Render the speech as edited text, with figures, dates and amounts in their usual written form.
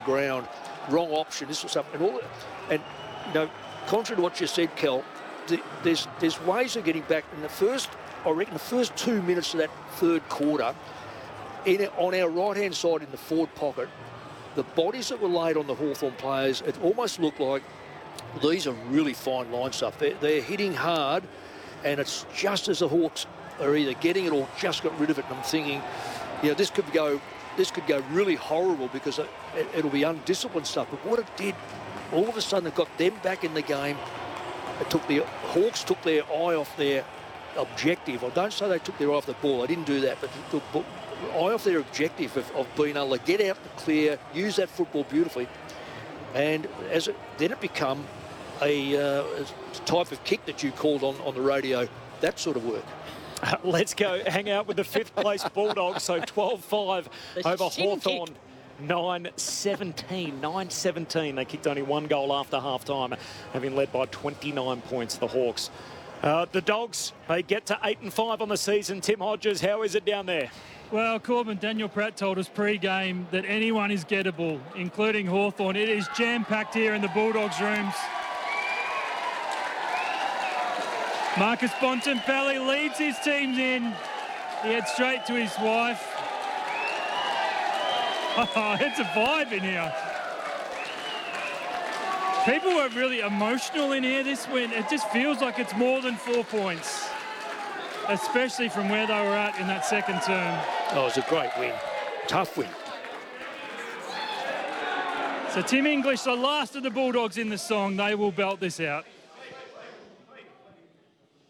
ground, wrong option, this was something, and all that. And, you know, contrary to what you said, Kel, there's ways of getting back. In the first 2 minutes of that third quarter, on our right-hand side in the forward pocket, the bodies that were laid on the Hawthorn players, it almost looked like these are really fine line stuff. They're hitting hard, and it's just as the Hawks are either getting it or just got rid of it. And I'm thinking, you know, this could go really horrible because it'll be undisciplined stuff. But what it did, all of a sudden it got them back in the game. The Hawks took their eye off their objective. I don't say they took their eye off the ball. I didn't do that, but the eye off their objective of being able to get out and clear, use that football beautifully. And then it become a type of kick that you called on the radio, that sort of work. Let's go hang out with the fifth place Bulldogs. So 12-5 over Hawthorn. 9-17. They kicked only one goal after half-time, having led by 29 points, the Hawks. The Dogs, they get to 8-5 on the season. Tim Hodges, how is it down there? Well, Corbin, Daniel Pratt told us pre-game that anyone is gettable, including Hawthorn. It is jam-packed here in the Bulldogs' rooms. Marcus Bontempelli leads his teams in. He heads straight to his wife. Oh, it's a vibe in here. People were really emotional in here this win. It just feels like it's more than 4 points, especially from where they were at in that second term. Oh, it was a great win. Tough win. So Tim English, the last of the Bulldogs in the song, they will belt this out.